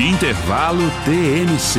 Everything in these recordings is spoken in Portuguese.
Intervalo TMC.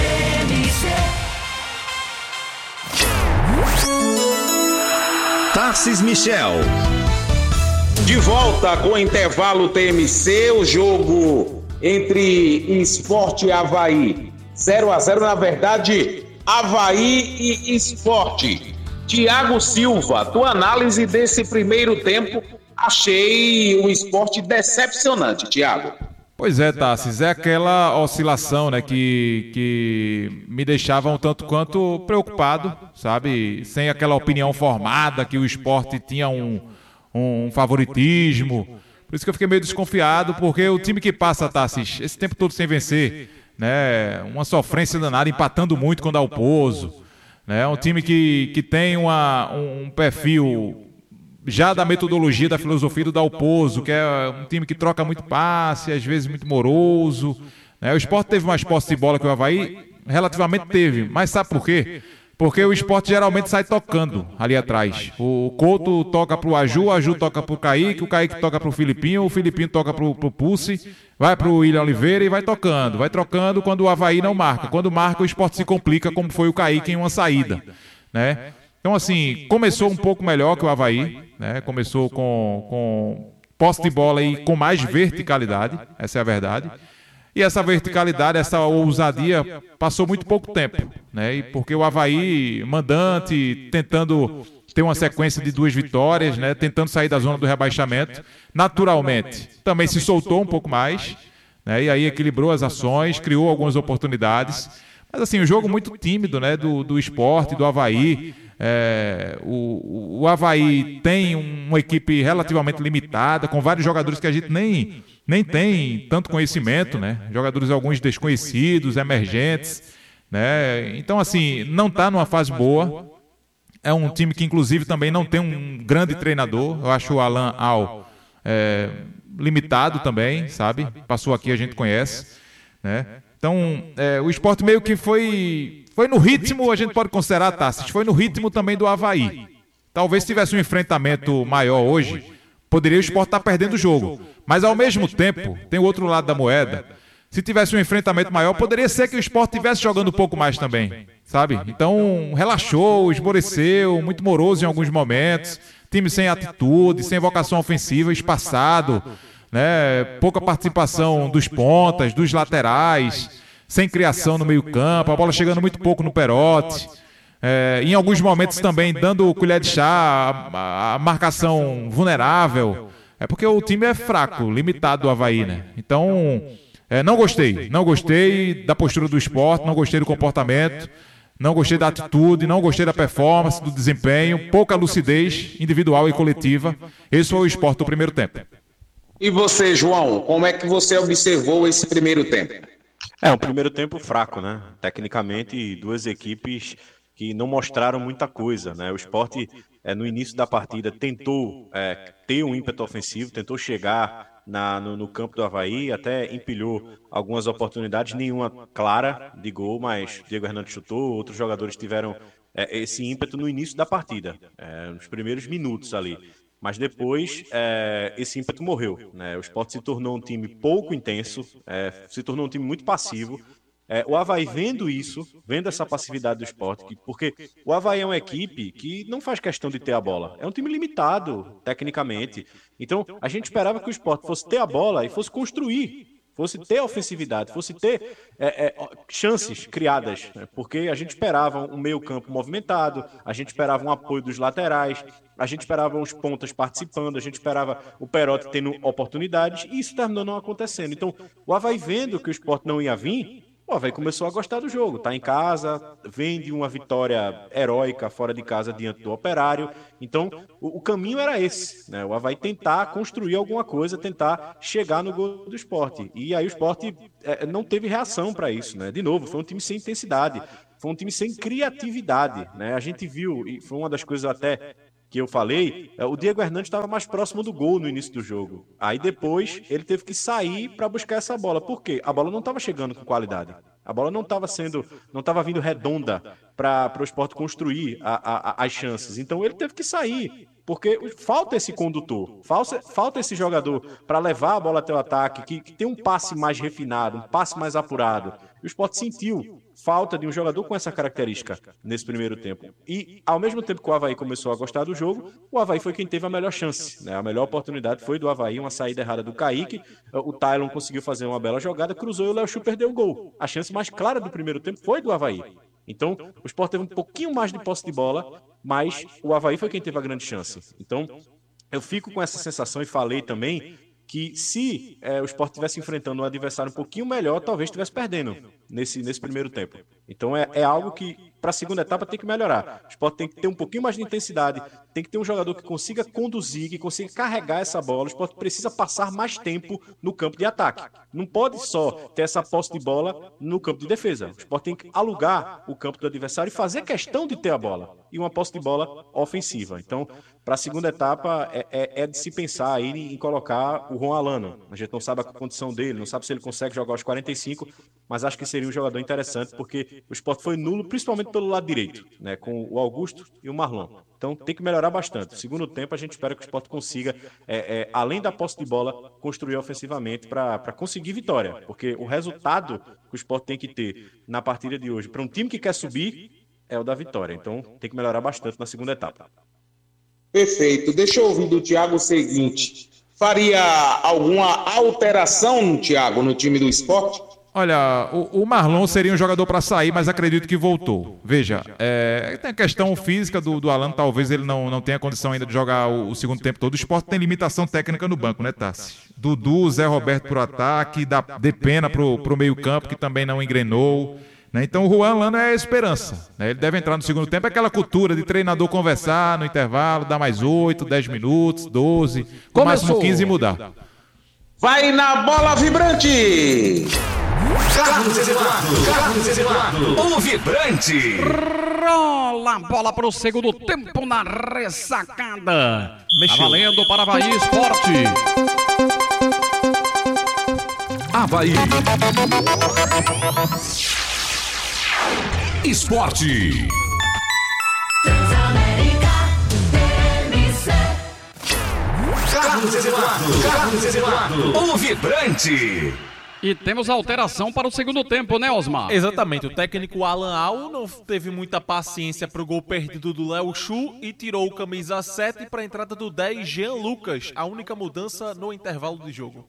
Tarcis Michel. De volta com o intervalo TMC, o jogo entre Sport e Avaí. 0-0, na verdade, Avaí e Sport. Thiago Silva, tua análise desse primeiro tempo, achei o Sport decepcionante, Thiago. Pois é, Tarcis, é aquela oscilação, né, que me deixava um tanto quanto preocupado, sabe? Sem aquela opinião formada que o Sport tinha um favoritismo. Por isso que eu fiquei meio desconfiado, porque o time que passa, Tarcis, esse tempo todo sem vencer, né, uma sofrência danada, empatando muito quando dá o pouso, né, um time que tem um perfil já da metodologia, da filosofia do Dalpozo, que é um time que troca muito passe, às vezes muito moroso, né? O Sport teve mais posse de bola que o Avaí, relativamente teve, mas sabe por quê? Porque o Sport geralmente sai tocando ali atrás. O Couto toca pro Aju, o Aju toca pro Kaique, o Kaique toca pro Filipinho, o Filipinho toca pro Pulse, vai pro William Oliveira e vai trocando quando o Avaí não marca. Quando marca, o Sport se complica, como foi o Kaique em uma saída, né? Então, assim, começou um pouco melhor que o Avaí, né? Começou com posse de bola e com mais verticalidade, essa é a verdade. E essa verticalidade, essa ousadia, passou muito pouco tempo, né? E porque o Avaí, mandante, tentando ter uma sequência de 2 vitórias, né? Tentando sair da zona do rebaixamento, naturalmente, também se soltou um pouco mais, né? E aí equilibrou as ações, criou algumas oportunidades. Mas, assim, o jogo muito tímido, né? Do Sport, do Avaí. O Avaí tem uma equipe relativamente limitada, com vários jogadores que a gente nem tem tanto conhecimento, né? Jogadores alguns desconhecidos, emergentes, né? Então, assim, não está numa fase boa. É um time que, inclusive, também não tem um grande treinador. Eu acho o Alan Al limitado também, sabe? Passou aqui, a gente conhece, né? Então, o Sport meio que foi no ritmo, a gente pode considerar, Tassis, foi no ritmo também do Avaí. Talvez se tivesse um enfrentamento maior hoje, poderia o Sport estar perdendo o jogo. Mas, ao mesmo tempo, tem o outro lado da moeda. Se tivesse um enfrentamento maior, poderia ser que o Sport estivesse jogando um pouco mais também, sabe? Então, relaxou, esmoreceu, muito moroso em alguns momentos, time sem atitude, sem vocação ofensiva, espaçado, né? Pouca participação dos pontas, dos laterais, sem criação no meio-campo, a bola chegando muito pouco no Perotti. Em alguns momentos também dando colher de chá, a marcação vulnerável. É porque o time é fraco, limitado do Avaí, né? Então, não gostei da postura do Sport, não gostei do comportamento, não gostei da atitude, não gostei da performance, do desempenho, pouca lucidez individual e coletiva. Esse foi o Sport do primeiro tempo. E você, João, como é que você observou esse primeiro tempo? Um primeiro tempo fraco, né? Tecnicamente, duas equipes que não mostraram muita coisa, né? O Sport, no início da partida, tentou ter um ímpeto ofensivo, tentou chegar no campo do Avaí, até empilhou algumas oportunidades, nenhuma clara de gol, mas Diego Hernandes chutou, outros jogadores tiveram esse ímpeto no início da partida, nos primeiros minutos ali. Mas depois, esse ímpeto morreu, né? O Sport se tornou um time pouco intenso, se tornou um time muito passivo. O Avaí vendo isso, vendo essa passividade do Sport, porque o Avaí é uma equipe que não faz questão de ter a bola. É um time limitado, tecnicamente. Então, a gente esperava que o Sport fosse ter a bola e fosse construir, fosse ter ofensividade, fosse ter chances criadas, né? Porque a gente esperava um meio-campo movimentado, a gente esperava um apoio dos laterais, a gente esperava os pontas participando, a gente esperava o Perotti tendo oportunidades, e isso terminou não acontecendo. Então, o Avaí vendo que o Sport não ia vir, o Avaí começou a gostar do jogo. Tá em casa, vem de uma vitória heróica fora de casa diante do Operário. Então, o caminho era esse, né? O Avaí tentar construir alguma coisa, tentar chegar no gol do Sport. E aí o Sport não teve reação para isso, né? De novo, foi um time sem intensidade, foi um time sem criatividade, né? A gente viu, e foi uma das coisas até que eu falei, o Diego Hernandes estava mais próximo do gol no início do jogo. Aí depois ele teve que sair para buscar essa bola. Por quê? A bola não estava chegando com qualidade. A bola não estava vindo redonda para o Sport construir as chances. Então ele teve que sair, porque falta esse condutor, falta esse jogador para levar a bola até o ataque, que tem um passe mais refinado, um passe mais apurado. E o Sport sentiu falta de um jogador com essa característica nesse primeiro tempo. E, ao mesmo tempo que o Avaí começou a gostar do jogo, o Avaí foi quem teve a melhor chance, né? A melhor oportunidade foi do Avaí, uma saída errada do Kaique, o Tylon conseguiu fazer uma bela jogada, cruzou e o Léo Chu perdeu o gol. A chance mais clara do primeiro tempo foi do Avaí. Então, o Sport teve um pouquinho mais de posse de bola, mas o Avaí foi quem teve a grande chance. Então, eu fico com essa sensação e falei também que se o Sport estivesse enfrentando um adversário um pouquinho melhor, talvez estivesse perdendo nesse primeiro tempo. Então é algo que, para a segunda etapa, tem que melhorar. O Sport tem que ter um pouquinho mais de intensidade, tem que ter um jogador que consiga conduzir, que consiga carregar essa bola. O Sport precisa passar mais tempo no campo de ataque. Não pode só ter essa posse de bola no campo de defesa. O Sport tem que alugar o campo do adversário e fazer questão de ter a bola. E uma posse de bola ofensiva. Então, para a segunda etapa, é de se pensar aí em colocar o Ron Alano. A gente não sabe a condição dele, não sabe se ele consegue jogar aos 45, mas acho que seria um jogador interessante, porque o Sport foi nulo, principalmente pelo lado direito, né, com o Augusto e o Marlon. Então tem que melhorar bastante. Segundo tempo, a gente espera que o Sport consiga, além da posse de bola, construir ofensivamente para conseguir vitória. Porque o resultado que o Sport tem que ter na partida de hoje, para um time que quer subir, é o da vitória. Então tem que melhorar bastante na segunda etapa. Perfeito. Deixa eu ouvir do Thiago o seguinte. Faria alguma alteração, Thiago, no time do Sport? Olha, o Marlon seria um jogador para sair, mas acredito que voltou. Veja, tem a questão física do Alan, talvez ele não tenha condição ainda de jogar o segundo tempo todo. O Sport tem limitação técnica no banco, né, Tassi? Dudu, Zé Roberto pro ataque, de Pena pro meio campo, que também não engrenou. Né? Então o Juan Lano é a esperança. Né? Ele deve entrar no segundo tempo, é aquela cultura de treinador conversar no intervalo, dar mais 8, 10 minutos, 12, no máximo 15 e mudar. Vai na bola vibrante! Carlos Eduardo, o vibrante. Rola a bola para o segundo tempo na ressacada. Tá valendo para Avaí Esporte. Avaí Esporte. Carlos Eduardo, o vibrante. E temos alteração para o segundo tempo, né, Osmar? Exatamente, o técnico Alan Al não teve muita paciência para o gol perdido do Léo Chu e tirou o camisa 7 para a entrada do 10, Jean Lucas, a única mudança no intervalo de jogo.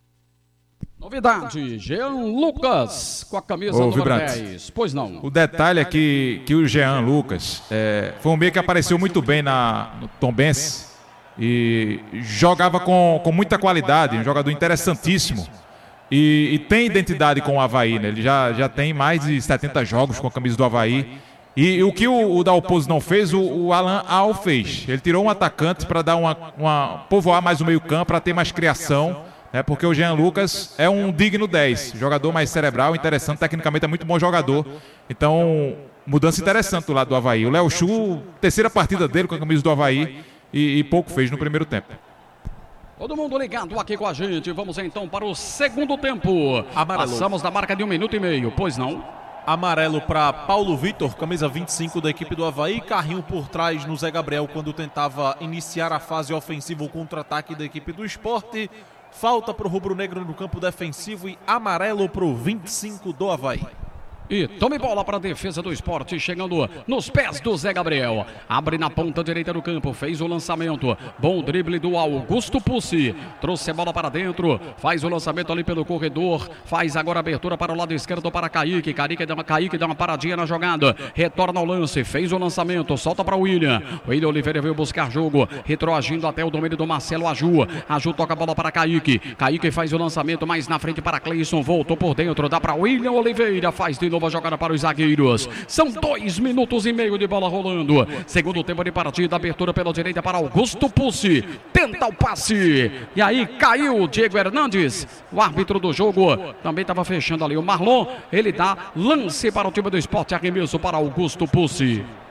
Novidade, Jean Lucas com a camisa número 10. Pois não. O detalhe é que o Jean Lucas foi um meio que apareceu muito bem no Tombense e jogava com muita qualidade, um jogador interessantíssimo. E tem identidade com o Avaí, né? Ele já tem mais de 70 jogos com a camisa do Avaí. E o que o Dalpozo não fez, o Alan Al fez. Ele tirou um atacante para dar povoar mais o meio campo, para ter mais criação, né? Porque o Jean Lucas é um digno 10, jogador mais cerebral, interessante, tecnicamente é muito bom jogador. Então, mudança interessante do lado do Avaí. O Léo Chu, terceira partida dele com a camisa do Avaí e pouco fez no primeiro tempo. Todo mundo ligado aqui com a gente. Vamos então para o segundo tempo. Amarelo. Passamos da marca de 1 minuto e meio, pois não? Amarelo para Paulo Vitor, camisa 25 da equipe do Avaí. Carrinho por trás no Zé Gabriel quando tentava iniciar a fase ofensiva, o contra-ataque da equipe do Sport. Falta para o rubro-negro no campo defensivo e amarelo para o 25 do Avaí. E tome bola para a defesa do Sport, chegando nos pés do Zé Gabriel. Abre na ponta direita do campo, fez o lançamento. Bom drible do Augusto Pussi. Trouxe a bola para dentro, faz o lançamento ali pelo corredor. Faz agora a abertura para o lado esquerdo para Kaique. Kaique dá uma paradinha na jogada. Retorna ao lance, fez o lançamento, solta para o William. William Oliveira veio buscar jogo, retroagindo até o domínio do Marcelo Aju. Aju toca a bola para Kaique. Kaique faz o lançamento mais na frente para Cleison. Voltou por dentro, dá para William Oliveira. Faz de novo a jogada para os zagueiros. São 2 minutos e meio de bola rolando. Segundo tempo de partida, abertura pela direita para Augusto Pussi. Tenta o passe. E aí caiu Diego Hernandes. O árbitro do jogo também estava fechando ali. O Marlon, ele dá lance para o time do Sport. Arremesso para Augusto Pussi.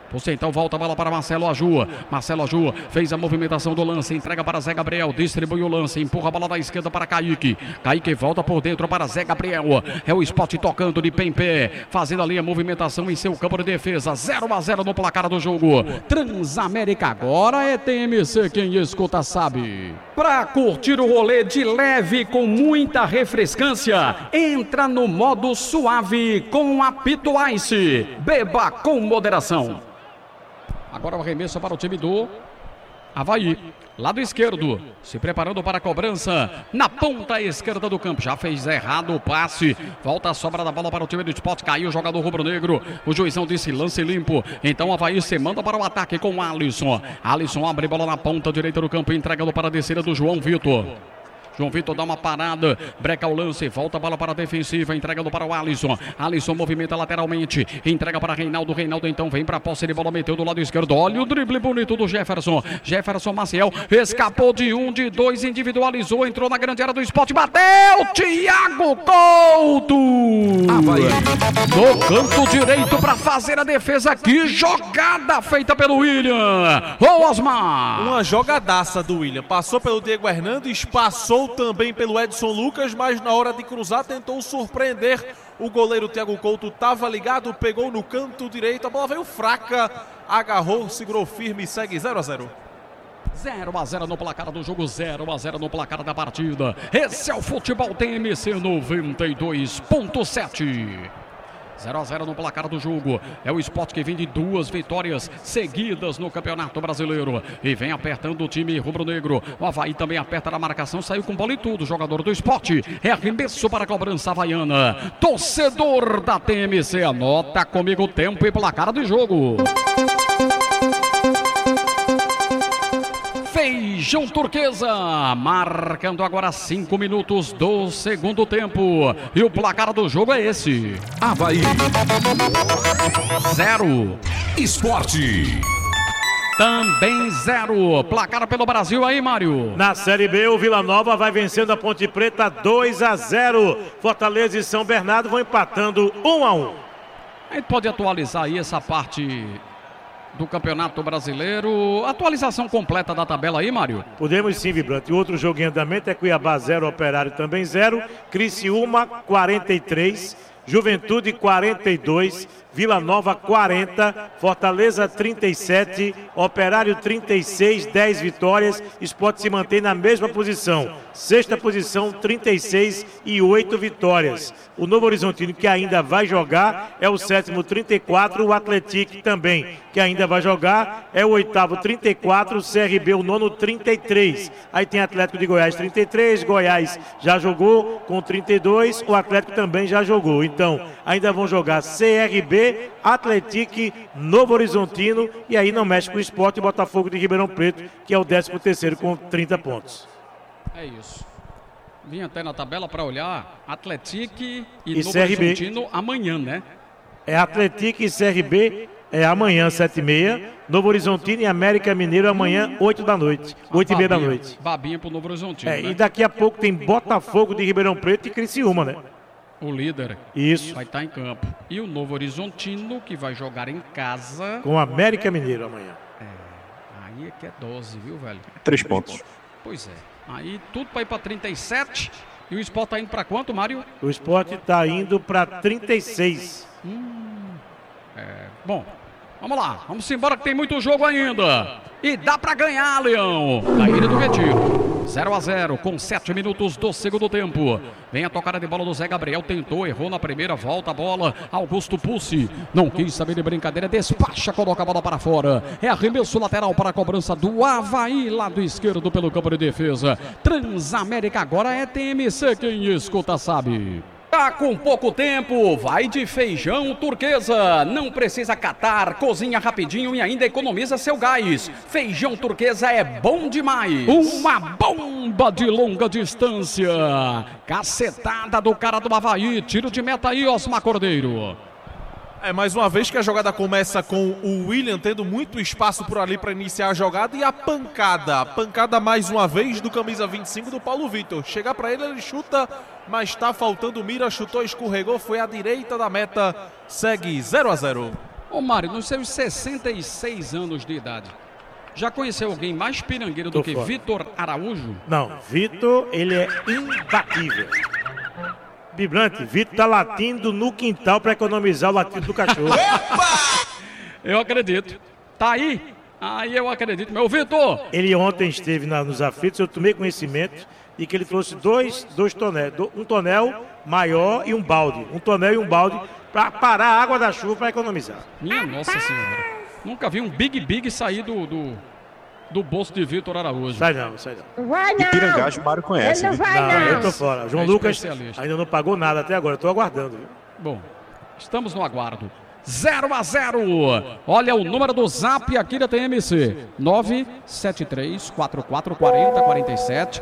Você então volta a bola para Marcelo Aju. Marcelo Aju fez a movimentação do lance, entrega para Zé Gabriel, distribui o lance, empurra a bola da esquerda para Kaique. Kaique volta por dentro para Zé Gabriel. É o Sport tocando de pé em pé, fazendo ali a movimentação em seu campo de defesa. 0-0 no placar do jogo. Transamérica agora é TMC, quem escuta sabe. Para curtir o rolê de leve com muita refrescância, entra no modo suave com apito Ice. Beba com moderação. Agora o arremesso para o time do Avaí. Lado esquerdo, se preparando para a cobrança na ponta esquerda do campo. Já fez errado o passe. Volta a sobra da bola para o time do Sport. Caiu o jogador rubro-negro. O juizão disse lance limpo. Então o Avaí se manda para o ataque com o Alisson. Alisson abre bola na ponta direita do campo, entregando para a descida do João Vitor. João Vitor dá uma parada, breca o lance, volta a bola para a defensiva, entregando para o Alisson. Alisson movimenta lateralmente, entrega para Reinaldo. Reinaldo então vem para a posse de bola, meteu do lado esquerdo. Olha o drible bonito do Jefferson. Jefferson Maciel escapou de um, de dois, individualizou, entrou na grande área do Sport, bateu! Thiago Couto! No canto direito para fazer a defesa. Que jogada feita pelo William! Ô Osmar! Uma jogadaça do William. Passou pelo Diego Hernandes, passou também pelo Edson Lucas, mas na hora de cruzar tentou surpreender. O goleiro Thiago Couto estava ligado, pegou no canto direito, a bola veio fraca, agarrou, segurou firme e segue 0-0. 0-0 no placar do jogo, 0-0 no placar da partida. Esse é o Futebol TMC 92.7. 0-0 no placar do jogo. É o Sport que vem de 2 vitórias seguidas no Campeonato Brasileiro e vem apertando o time rubro-negro. O Avaí também aperta na marcação, saiu com bola e tudo. O jogador do Sport é arremesso para a cobrança havaiana. Torcedor da TMC, anota comigo o tempo e placar do jogo. Feijão Turquesa, marcando agora 5 minutos do segundo tempo. E o placar do jogo é esse: Avaí 0, Esporte também 0. Placar pelo Brasil aí, Mário. Na Série B, o Vila Nova vai vencendo a Ponte Preta 2-0. Fortaleza e São Bernardo vão empatando 1-1. A gente pode atualizar aí essa parte do Campeonato Brasileiro. Atualização completa da tabela aí, Mário? Podemos sim, Vibrante. Outro jogo em andamento é Cuiabá 0, Operário também 0, Criciúma 43, Juventude 42, Vila Nova 40, Fortaleza 37, Operário 36, 10 vitórias. Sport se mantém na mesma posição, sexta posição, 36 e 8 vitórias. O Novo Horizontino, que ainda vai jogar, é o sétimo, 34, o Atlético também, que ainda vai jogar, é o oitavo, 34, o CRB, o nono, 33. Aí tem Atlético de Goiás, 33, Goiás já jogou com 32, o Atlético também já jogou. Então, ainda vão jogar CRB, Atlético, Novo Horizontino, e aí não mexe com o Sport e Botafogo de Ribeirão Preto, que é o 13º com 30 pontos. É isso. Vim até na tabela para olhar Atlético e Novo CRB. Horizontino amanhã, né? É Atlético e CRB é amanhã, 7h30. Novo Horizontino e América Mineiro amanhã, 8 da noite, 8h30 da noite. Babinha pro Novo Horizontino, né? E daqui a pouco tem Botafogo de Ribeirão Preto e Criciúma, né? O líder Isso. vai estar em campo. E o Novo Horizontino, que vai jogar em casa. Com o América Mineiro amanhã. Aí é que é dose, viu, velho? 3 pontos. Pois é. Aí tudo para ir para 37. E o Sport tá indo para quanto, Mário? O Sport está indo para 36. Bom, vamos lá. Vamos embora que tem muito jogo ainda. E dá para ganhar, Leão. Na Ilha do Retiro. 0-0 com 7 minutos do segundo tempo. Vem a tocada de bola do Zé Gabriel. Tentou, errou na primeira, volta a bola. Augusto Pussi não quis saber de brincadeira. Despacha, coloca a bola para fora. É arremesso lateral para a cobrança do Avaí, lado esquerdo pelo campo de defesa. Transamérica agora é TMC. Quem escuta sabe. Tá com pouco tempo, vai de Feijão Turquesa. Não precisa catar, cozinha rapidinho e ainda economiza seu gás. Feijão Turquesa é bom demais. Uma bomba de longa distância. Cacetada do cara do Avaí. Tiro de meta aí, Osmar Cordeiro. Mais uma vez que a jogada começa com o William tendo muito espaço por ali para iniciar a jogada, e a pancada mais uma vez do camisa 25 do Paulo Vitor. Chegar para ele chuta, mas está faltando mira, chutou, escorregou, foi à direita da meta, segue 0-0. Ô Mário, nos seus 66 anos de idade, já conheceu alguém mais pirangueiro do que Vitor Araújo? Não, Vitor, ele é imbatível. Vibrante, Vitor tá latindo no quintal para economizar o latido do cachorro. Eu acredito. Tá aí? Aí eu acredito. Meu Vitor! Ele ontem esteve nos aflitos, eu tomei conhecimento de que ele trouxe dois tonéis, um tonel maior e um balde. Um tonel e um balde para parar a água da chuva para economizar. Minha Nossa Senhora. Nunca vi um Big sair do bolso de Vitor Araújo. Sai não. Vai não. E Pirangagem o Mário conhece. Ele não vai não. Eu tô fora. João Lucas ainda não pagou nada até agora, eu tô aguardando. Viu? Bom, estamos no aguardo. 0-0. Olha o número do zap aqui da TMC. 973-4440-47.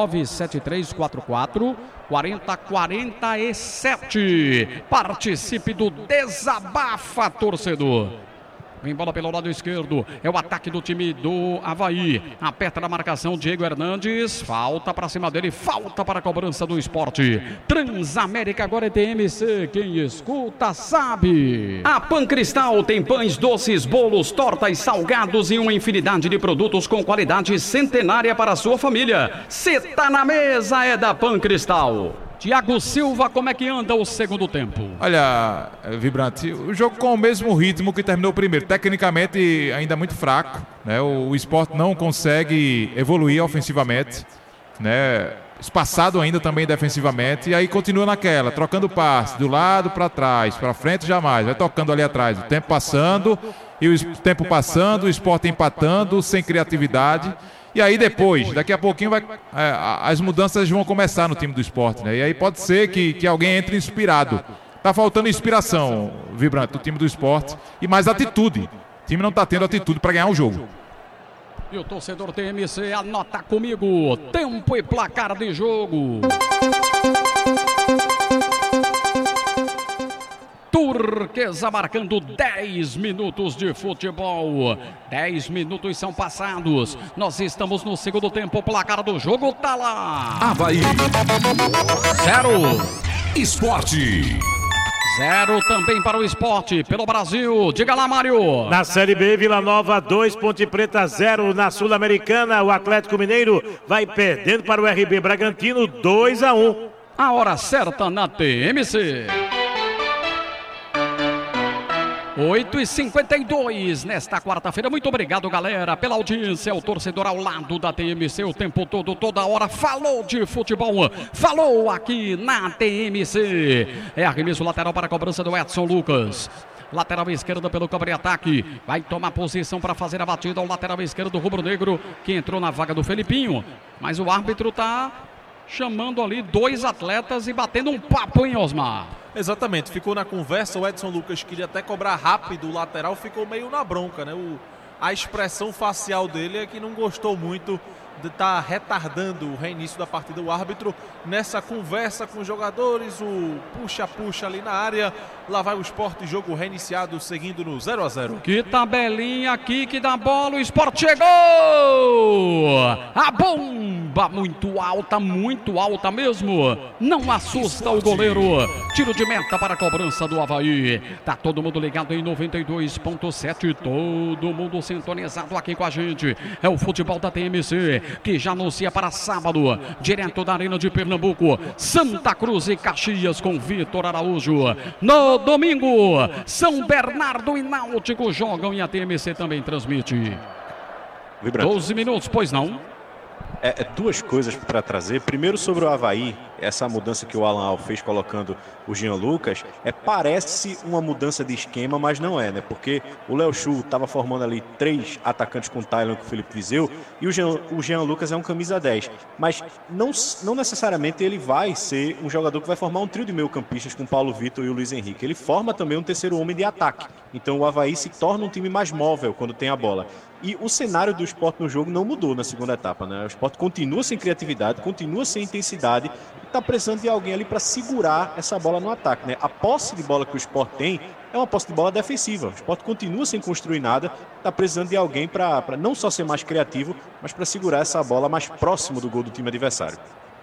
973-44-40-47. Participe do Desabafa, torcedor. Vem bola pelo lado esquerdo, é o ataque do time do Avaí. Aperta na marcação Diego Hernandes, falta para cima dele, falta para a cobrança do Sport. Transamérica agora é TMC, quem escuta sabe. A Pancristal tem pães, doces, bolos, tortas, salgados e uma infinidade de produtos com qualidade centenária para a sua família. Cê tá na mesa, é da Pancristal. Thiago Silva, como é que anda o segundo tempo? Olha, Vibrante, o jogo com o mesmo ritmo que terminou o primeiro. Tecnicamente ainda muito fraco, né? O Sport não consegue evoluir ofensivamente, né? Espaçado ainda também defensivamente. E aí continua naquela, trocando passe do lado para trás, para frente jamais. Vai tocando ali atrás, o tempo passando e o tempo passando, o Sport empatando, sem criatividade. E aí depois, daqui a pouquinho as mudanças vão começar no time do Sport, né? E aí pode ser que alguém entre inspirado. Tá faltando inspiração, Vibrante, do time do Sport e mais atitude. O time não tá tendo atitude para ganhar o jogo. E o torcedor TMC anota comigo. Tempo e placar de jogo. Turquesa marcando 10 minutos de futebol. 10 minutos são passados. Nós estamos no segundo tempo. O placar do jogo tá lá. Avaí 0. Esporte 0 também para o Sport pelo Brasil. Diga lá, Mário. Na Série B, Vila Nova 2, Ponte Preta 0. Na Sul-Americana, o Atlético Mineiro vai perdendo para o RB Bragantino 2-1. A hora certa na TMC. 8h52 nesta quarta-feira. Muito obrigado, galera, pela audiência. O torcedor ao lado da TMC o tempo todo, toda hora. Falou de futebol, falou aqui na TMC. É arremesso lateral para a cobrança do Edson Lucas. Lateral esquerda pelo cobre-ataque. Vai tomar posição para fazer a batida ao lateral esquerdo do rubro-negro, que entrou na vaga do Felipinho. Mas o árbitro está chamando ali dois atletas e batendo um papo em Osmar. Exatamente, ficou na conversa, o Edson Lucas queria até cobrar rápido, o lateral ficou meio na bronca, né? A expressão facial dele é que não gostou muito de estar retardando o reinício da partida. O árbitro nessa conversa com os jogadores, o puxa-puxa ali na área, lá vai o Sport, jogo reiniciado, seguindo no 0-0. Que tabelinha aqui que dá bola, o Sport chegou! A bomba muito alta mesmo, não assusta o goleiro. Tiro de meta para a cobrança do Avaí. Tá todo mundo ligado em 92.7, todo mundo sintonizado aqui com a gente. É o futebol da TMC, que já anuncia para sábado, direto da Arena de Pernambuco, Santa Cruz e Caxias com Vitor Araújo. No domingo, São Bernardo e Náutico jogam e a TMC também transmite. Vibrante. 12 minutos, pois não? Duas coisas para trazer. Primeiro, sobre o Avaí, essa mudança que o Alan Al fez colocando o Jean Lucas, parece uma mudança de esquema, mas não é, né? Porque o Léo Chu estava formando ali 3 atacantes com o Tylon e com o Felipe Viseu, e o Jean Lucas é um camisa 10. Mas não necessariamente ele vai ser um jogador que vai formar um trio de meio-campistas com o Paulo Vitor e o Luiz Henrique. Ele forma também um terceiro homem de ataque. Então o Avaí se torna um time mais móvel quando tem a bola. E o cenário do Sport no jogo não mudou na segunda etapa, né? O Sport continua sem criatividade, continua sem intensidade e está precisando de alguém ali para segurar essa bola no ataque, né? A posse de bola que o Sport tem é uma posse de bola defensiva. O Sport continua sem construir nada, está precisando de alguém para não só ser mais criativo, mas para segurar essa bola mais próximo do gol do time adversário.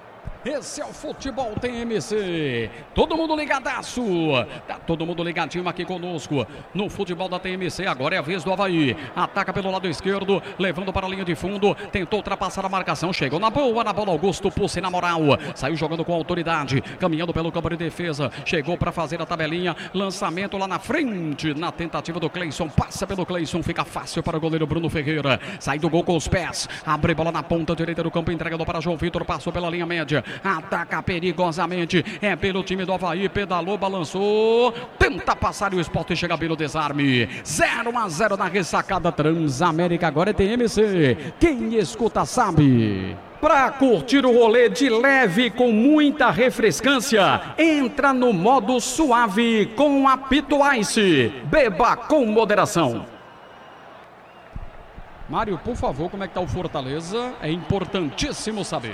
Esse é o Futebol TMC. Todo mundo ligadaço. Tá todo mundo ligadinho aqui conosco no Futebol da TMC. Agora é a vez do Avaí. Ataca pelo lado esquerdo, levando para a linha de fundo. Tentou ultrapassar a marcação. Chegou na bola Augusto Pussi na moral. Saiu jogando com autoridade, caminhando pelo campo de defesa. Chegou para fazer a tabelinha. Lançamento lá na frente, na tentativa do Cleison. Passa pelo Cleison, fica fácil para o goleiro Bruno Ferreira. Sai do gol com os pés. Abre bola na ponta direita do campo, entregando para João Vitor. Passou pela linha média. Ataca perigosamente. É pelo time do Avaí. Pedalou, balançou. Tenta passar e o Sport chega bem no desarme. 0-0 na ressacada. Transamérica agora é TMC. Quem escuta sabe. Para curtir o rolê de leve com muita refrescância, entra no modo suave com Apito Ice. Beba com moderação. Mário, por favor, como é que tá o Fortaleza? É importantíssimo saber.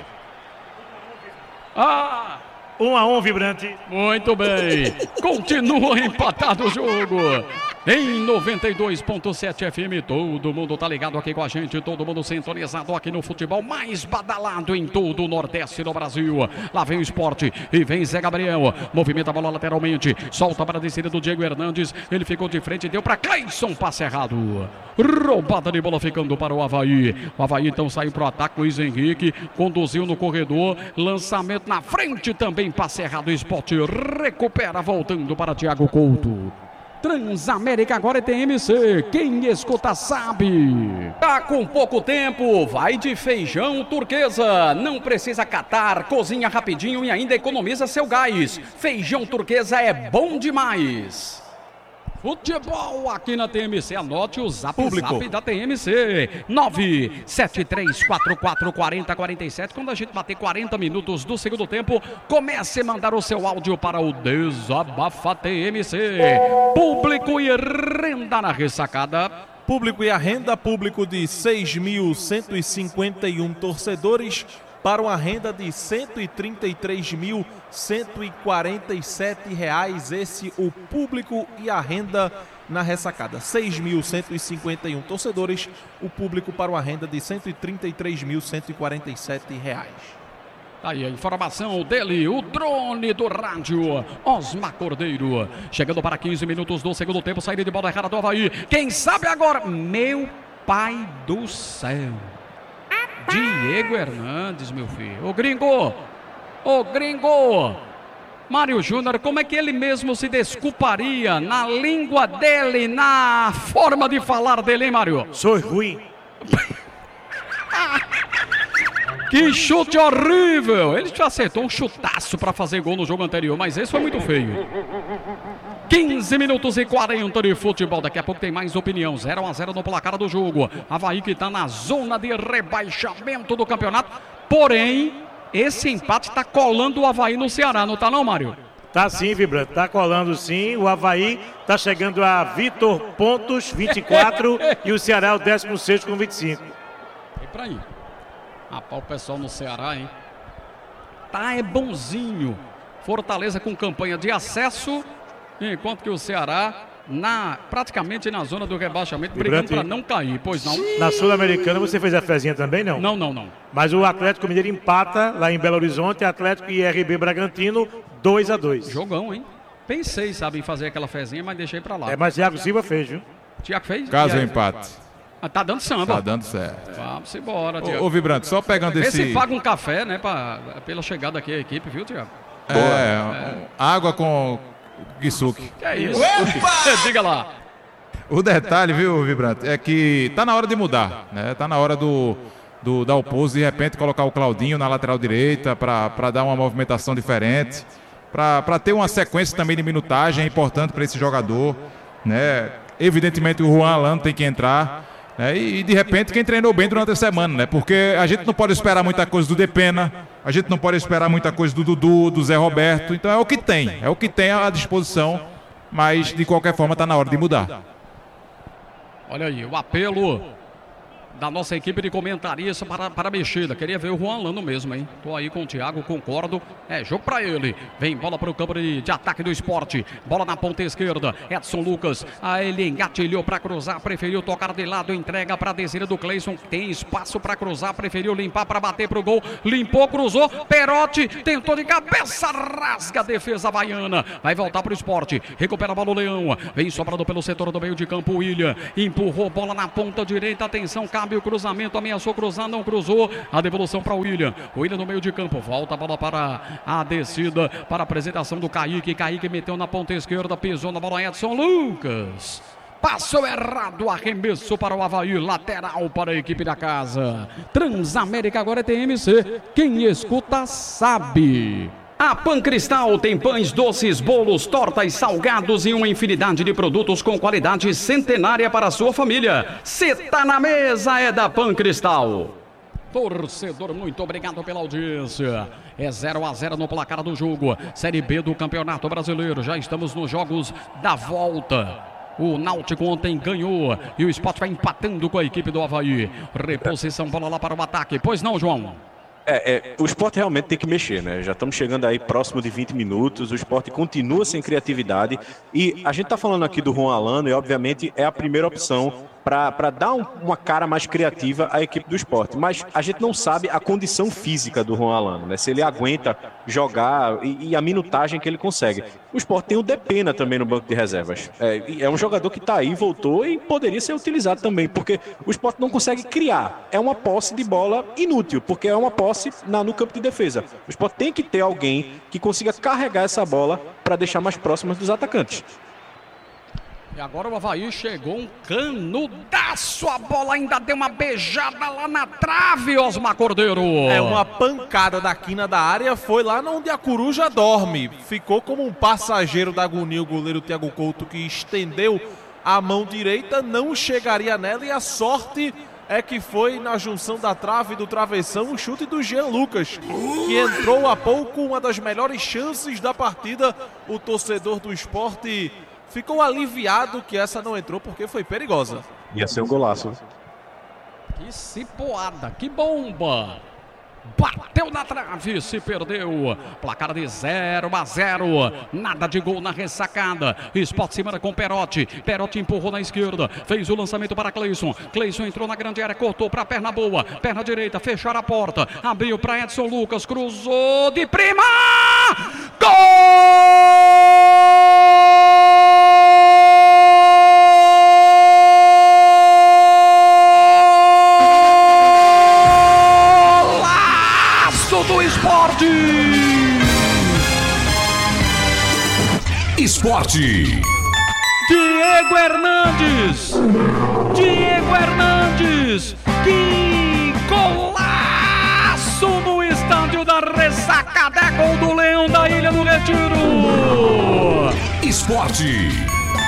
1-1, Vibrante. Muito bem. Continua empatado o jogo. Em 92.7 FM, todo mundo tá ligado aqui com a gente, todo mundo sintonizado aqui no futebol mais badalado em todo o Nordeste do Brasil. Lá vem o Sport e vem Zé Gabriel, movimenta a bola lateralmente, solta para a descida do Diego Hernandes, ele ficou de frente e deu para Cleison, passe errado. Roubada de bola ficando para o Avaí. O Avaí então saiu para o ataque, Luiz Henrique conduziu no corredor, lançamento na frente também, passe errado, o Sport recupera, voltando para Thiago Couto. Transamérica agora é TMC, quem escuta sabe. Tá com pouco tempo, vai de Feijão Turquesa. Não precisa catar, cozinha rapidinho e ainda economiza seu gás. Feijão Turquesa é bom demais. Futebol aqui na TMC, anote o zap da TMC, 973444047. Quando a gente bater 40 minutos do segundo tempo, comece a mandar o seu áudio para o Desabafa TMC. Público e renda na ressacada. Público e a renda, público de 6.151 torcedores para uma renda de R$ 133.147. Esse o público e a renda na ressacada. 6.151 torcedores, o público para uma renda de R$ 133.147. Tá aí a informação dele, o drone do rádio, Osmar Cordeiro. Chegando para 15 minutos do segundo tempo, saída de bola errada do Avaí. Quem sabe agora? Meu pai do céu. Diego Hernandes, meu filho. Ô gringo! Mário Júnior, como é que ele mesmo se desculparia na língua dele, na forma de falar dele, hein, Mário? Sou ruim. Que chute horrível! Ele já acertou um chutaço para fazer gol no jogo anterior, mas esse foi muito feio. 15 minutos e 40 de futebol. Daqui a pouco tem mais opinião. 0-0 no placar do jogo. Avaí que está na zona de rebaixamento do campeonato. Porém, esse empate está colando o Avaí no Ceará, não está não, Mário? Tá sim, Vibrante. Tá colando sim. O Avaí tá chegando a Vitor pontos, 24. E o Ceará é o 16º com 25. E pra aí. Rapaz, o pessoal no Ceará, hein? Tá bonzinho. Fortaleza com campanha de acesso, enquanto que o Ceará praticamente na zona do rebaixamento, brigando para não cair, pois não? Na Sul-Americana você fez a fezinha também, não? Não. Mas o Atlético Mineiro empata lá em Belo Horizonte, Atlético e RB Bragantino, 2-2. Jogão, hein? Pensei, sabe, em fazer aquela fezinha, mas deixei para lá. Mas Thiago Silva fez, viu? Thiago fez? Caso empate. Tá dando samba. Tá dando certo. Vamos embora, Thiago. Ô, Vibrante, só pegando Vê esse... se paga um café, né, pela chegada aqui à equipe, viu, Thiago? Água com Kisuke. Que é isso? Diga lá. O detalhe, viu, Vibrante, é que tá na hora de mudar, né? Tá na hora do Dalpozo, de repente, colocar o Claudinho na lateral direita para dar uma movimentação diferente, para ter uma sequência também de minutagem importante para esse jogador, né? Evidentemente o Juan Alano tem que entrar, né? E de repente quem treinou bem durante a semana, né? Porque a gente não pode esperar muita coisa do Depena, a gente não pode esperar muita coisa do Dudu, do Zé Roberto, então é o que tem à disposição, mas de qualquer forma está na hora de mudar. Olha aí, o apelo da nossa equipe de comentarista para a mexida. Queria ver o Juan Lano mesmo, hein? Tô aí com o Thiago, concordo. É jogo para ele. Vem bola para o campo de ataque do Sport. Bola na ponta esquerda. Edson Lucas. Aí ele engatilhou para cruzar. Preferiu tocar de lado. Entrega para a descida do Cleison. Tem espaço para cruzar. Preferiu limpar para bater pro gol. Limpou, cruzou. Perotti tentou de cabeça. Rasga a defesa baiana. Vai voltar para o Sport. Recupera a bola o Leão. Vem sobrando pelo setor do meio de campo o William. Empurrou bola na ponta direita. Atenção, cabe o cruzamento, ameaçou cruzar, não cruzou, a devolução para o William no meio de campo, volta a bola para a descida, para a apresentação do Kaique meteu na ponta esquerda, pisou na bola Edson Lucas, passou errado, arremesso para o Avaí, lateral para a equipe da casa. Transamérica agora é TMC, quem escuta sabe. A Pancristal tem pães, doces, bolos, tortas, salgados e uma infinidade de produtos com qualidade centenária para a sua família. Cê tá na mesa, é da Pancristal. Torcedor, muito obrigado pela audiência. É 0-0 no placar do jogo. Série B do Campeonato Brasileiro. Já estamos nos jogos da volta. O Náutico ontem ganhou e o Sport vai empatando com a equipe do Avaí. Reposição, bola lá para o ataque. Pois não, João? O Sport realmente tem que mexer, né? Já estamos chegando aí próximo de 20 minutos, o Sport continua sem criatividade e a gente está falando aqui do Juan Lano e obviamente é a primeira opção para dar uma cara mais criativa à equipe do Sport, mas a gente não sabe a condição física do Juan Lano, né? Se ele aguenta jogar e a minutagem que ele consegue. O Sport tem o Depena também no banco de reservas. É um jogador que está aí, voltou e poderia ser utilizado também, porque o Sport não consegue criar. É uma posse de bola inútil, porque é uma posse no campo de defesa. O Sport tem que ter alguém que consiga carregar essa bola para deixar mais próximas dos atacantes. E agora o Avaí chegou um canudaço, a bola ainda deu uma beijada lá na trave, Osmar Cordeiro. Uma pancada da quina da área, foi lá onde a coruja dorme. Ficou como um passageiro da agonia o goleiro Thiago Couto, que estendeu a mão direita, não chegaria nela e a sorte é que foi na junção da trave e do travessão o chute do Jean Lucas, que entrou há pouco, uma das melhores chances da partida. O torcedor do Sport ficou aliviado que essa não entrou porque foi perigosa. Ia ser um golaço. Que cipoada, que bomba! Bateu na trave, se perdeu. Placar de 0-0. Nada de gol na ressacada. Sport se manda com Perotti. Perotti empurrou na esquerda. Fez o lançamento para Cleison. Cleison entrou na grande área, cortou para a perna boa. Perna direita, fecharam a porta. Abriu para Edson Lucas. Cruzou de prima! Do Esporte! Esporte! Diego Hernandes! Que golaço no estádio da ressacada! É gol do Leão da Ilha no Retiro! Esporte!